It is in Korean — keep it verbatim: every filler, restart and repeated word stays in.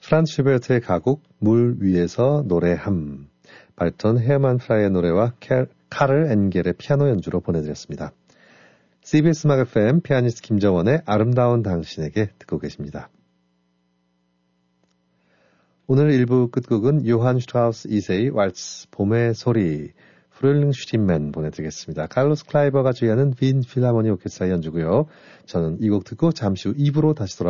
프란츠 슈베르트의 가곡 물 위에서 노래함, 바리톤 헤어만 프라이의 노래와 캐, 카를 엔겔의 피아노 연주로 보내드렸습니다. 씨비에스 음악 에프엠 피아니스트 김정원의 아름다운 당신에게 듣고 계십니다. 오늘 일 부 끝곡은 요한 슈트라우스 이 세의 왈츠 봄의 소리 프렐링 슈팀맨 보내드리겠습니다. 칼로스 클라이버가 주의하는 빈 필하모니 오케스트라 연주고요. 저는 이 곡 듣고 잠시 후 이 부로 다시 돌아오겠습니다.